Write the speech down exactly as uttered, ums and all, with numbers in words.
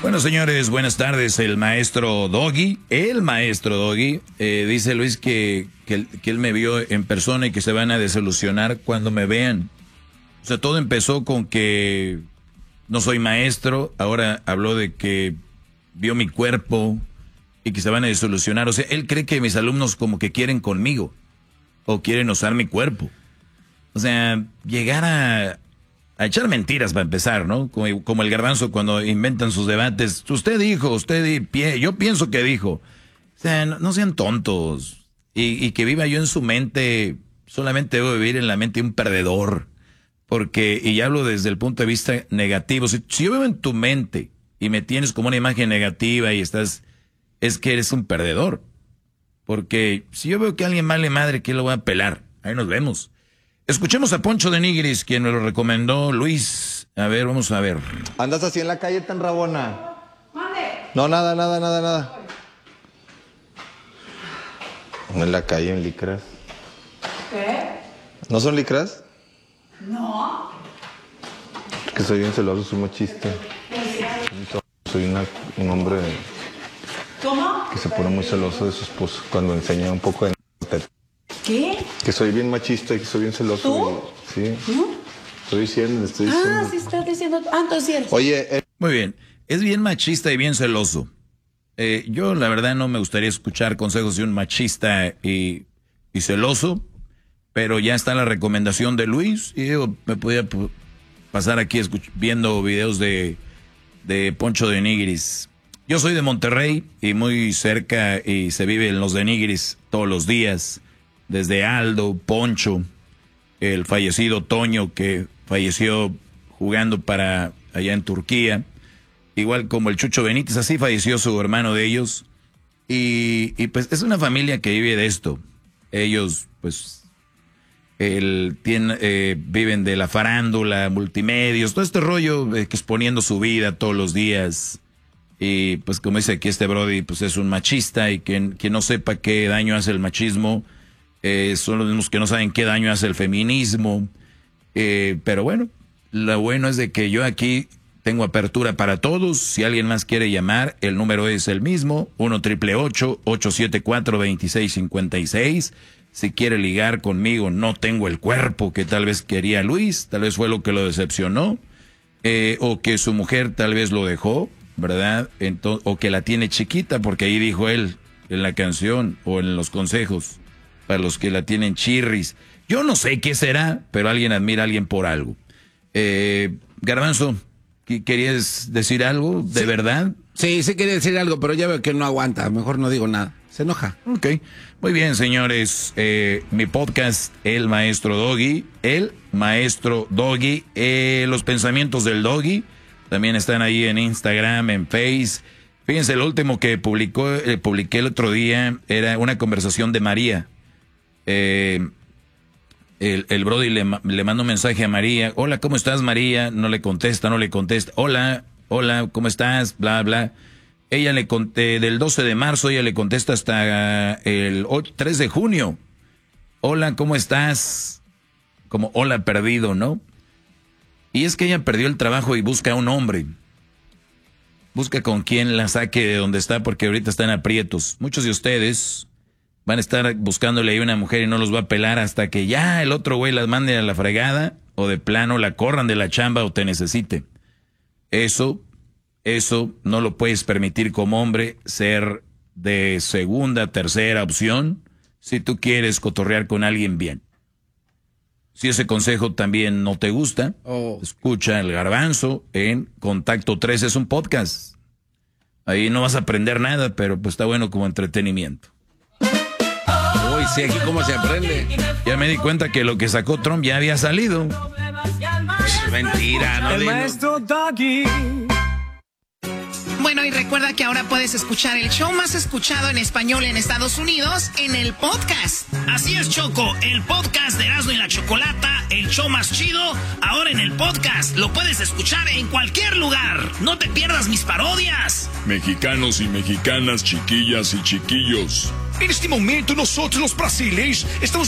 Bueno, señores, buenas tardes. El maestro Doggy, el maestro Doggy, eh, dice Luis que, que, que él me vio en persona y que se van a desilusionar cuando me vean. O sea, todo empezó con que no soy maestro, ahora habló de que vio mi cuerpo y que se van a desilusionar. O sea, él cree que mis alumnos como que quieren conmigo o quieren usar mi cuerpo. O sea, llegar a... a echar mentiras para empezar, ¿no? Como, como el Garbanzo cuando inventan sus debates. Usted dijo, usted, di, yo pienso que dijo. O sea, no, no sean tontos. Y, y que viva yo en su mente, solamente debo vivir en la mente de un perdedor. Porque, y hablo desde el punto de vista negativo, si, si yo vivo en tu mente y me tienes como una imagen negativa y estás, es que eres un perdedor. Porque si yo veo que a alguien vale madre, ¿qué lo voy a pelar? Ahí nos vemos. Escuchemos a Poncho de Nigris, quien me lo recomendó Luis. A ver, vamos a ver. ¿Andas así en la calle tan rabona? ¿Mande? No, nada, nada, nada, nada. No en la calle, en licras. ¿Qué? ¿No son licras? No. Es que soy bien celoso, soy machista. Soy una, un hombre ¿Cómo? que se pone muy celoso de su esposo cuando enseña un poco de... ¿Qué? Que soy bien machista y que soy bien celoso. ¿Tú? Y, sí. ¿No? Estoy diciendo, le estoy diciendo. Ah, sí estás diciendo. Ah, entonces sí eres. Oye, eh, Muy bien, es bien machista y bien celoso. Eh, yo la verdad no me gustaría escuchar consejos de un machista y, y celoso, pero ya está la recomendación de Luis y yo me podía p- pasar aquí escuch- viendo videos de, de Poncho de Nigris. Yo soy de Monterrey y muy cerca y se vive en los de Nigris todos los días. Desde Aldo, Poncho, el fallecido Toño que falleció jugando para allá en Turquía, igual como el Chucho Benítez, así falleció su hermano de ellos. Y, y pues es una familia que vive de esto. Ellos pues el, tienen, eh, viven de la farándula, multimedios, todo este rollo, eh, exponiendo su vida todos los días. Y pues como dice aquí este Brody, pues es un machista y que, que no sepa qué daño hace el machismo. Eh, son los mismos que no saben qué daño hace el feminismo. Eh, pero bueno, lo bueno es de que yo aquí tengo apertura para todos. Si alguien más quiere llamar, el número es el mismo, uno triple ocho, ocho siete cuatro, dos seis cinco seis. Si quiere ligar conmigo, no tengo el cuerpo que tal vez quería Luis, tal vez fue lo que lo decepcionó, eh, o que su mujer tal vez lo dejó, ¿verdad? Entonces, o que la tiene chiquita, porque ahí dijo él en la canción o en los consejos. Para los que la tienen chirris. Yo no sé qué será, pero alguien admira a alguien por algo. Eh, Garbanzo, ¿querías decir algo de sí, verdad? Sí, sí quería decir algo, pero ya veo que no aguanta. Mejor no digo nada. Se enoja. Ok. Muy bien, señores. Eh, mi podcast, El Maestro Doggy. El Maestro Doggy. Eh, los pensamientos del Doggy también están ahí en Instagram, en Face. Fíjense, lo último que publicó, eh, publiqué el otro día era una conversación de María. Eh, el, el Brody le, le manda un mensaje a María. Hola, ¿cómo estás, María? No le contesta, no le contesta. Hola, hola, ¿cómo estás? Bla, bla. Ella le conté del doce de marzo, ella le contesta hasta el tres de junio. Hola, ¿cómo estás? Como hola perdido, ¿no? Y es que ella perdió el trabajo y busca a un hombre. Busca con quien la saque de donde está porque ahorita están aprietos. Muchos de ustedes van a estar buscándole ahí una mujer y no los va a pelar hasta que ya el otro güey las mande a la fregada o de plano la corran de la chamba o te necesite. Eso, eso no lo puedes permitir como hombre, ser de segunda, tercera opción si tú quieres cotorrear con alguien bien. Si ese consejo también no te gusta, oh. escucha el Garbanzo en Contacto tres, es un podcast. Ahí no vas a aprender nada, pero pues está bueno como entretenimiento. Uy, sí, aquí cómo se aprende. Ya me di cuenta que lo que sacó Trump ya había salido. Es mentira, no El digo. maestro Doggy. Bueno, y recuerda que ahora puedes escuchar el show más escuchado en español en Estados Unidos en el podcast. Así es, Choco, el podcast de Erasmo y la Chocolata, el show más chido, ahora en el podcast. Lo puedes escuchar en cualquier lugar. No te pierdas mis parodias. Mexicanos y mexicanas, chiquillas y chiquillos. En este momento nosotros los brasileños estamos